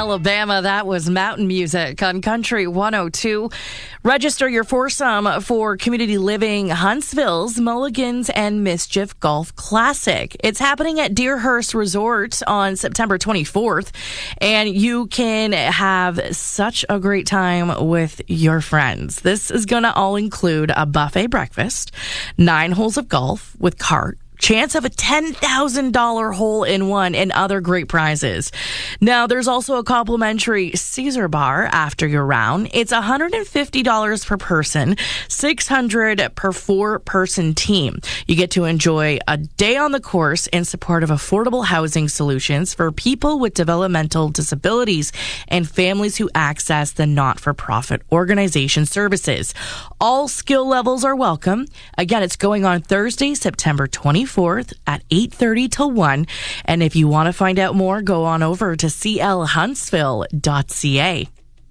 Alabama. That was Mountain Music on Country 102. Register your foursome for Community Living Huntsville's Mulligans and Mischief Golf Classic. It's happening at Deerhurst Resort on September 24th, and you can have such a great time with your friends. This is going to all include a buffet breakfast, 9 holes of golf with cart, chance of a $10,000 hole-in-one, and other great prizes. Now, there's also a complimentary Caesar bar after your round. It's $150 per person, $600 per 4-person team. You get to enjoy a day on the course in support of affordable housing solutions for people with developmental disabilities and families who access the not-for-profit organization services. All skill levels are welcome. Again, it's going on Thursday, September 24th at 8:30 till 1. And if you want to find out more, go on over to clhuntsville.ca.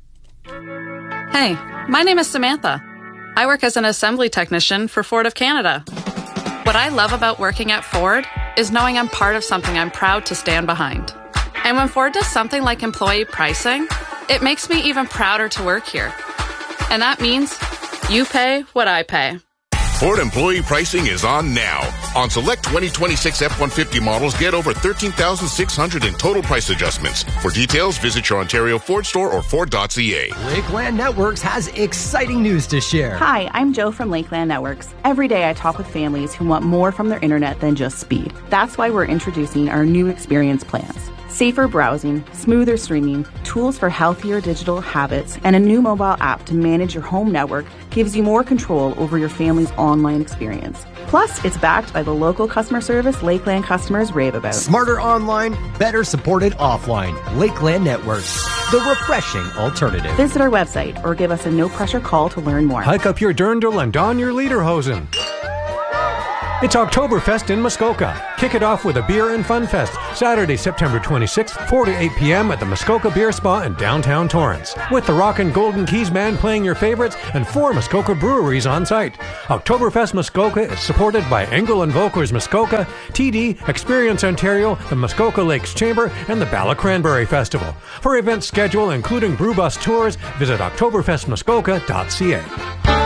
Hey, my name is Samantha. I work as an assembly technician for Ford of Canada. What I love about working at Ford is knowing I'm part of something I'm proud to stand behind. And when Ford does something like employee pricing, it makes me even prouder to work here. And that means you pay what I pay. Ford employee pricing is on now. On select 2026 F-150 models, get over $13,600 in total price adjustments. For details, visit your Ontario Ford store or Ford.ca. Lakeland Networks has exciting news to share. Hi, I'm Joe from Lakeland Networks. Every day I talk with families who want more from their internet than just speed. That's why we're introducing our new experience plans. Safer browsing, smoother streaming, tools for healthier digital habits, and a new mobile app to manage your home network gives you more control over your family's online experience. Plus, it's backed by the local customer service Lakeland customers rave about. Smarter online, better supported offline. Lakeland Networks, the refreshing alternative. Visit our website or give us a no-pressure call to learn more. Hike up your dirndl and don your lederhosen. It's Oktoberfest in Muskoka. Kick it off with a beer and fun fest, Saturday, September 26th, 4 to 8 p.m. at the Muskoka Beer Spa in downtown Torrance. With the Rockin' Golden Keys Band playing your favorites and 4 Muskoka breweries on site. Oktoberfest Muskoka is supported by Engel and Volkers Muskoka, TD, Experience Ontario, the Muskoka Lakes Chamber, and the Bala Cranberry Festival. For event schedule, including brew bus tours, visit oktoberfestmuskoka.ca.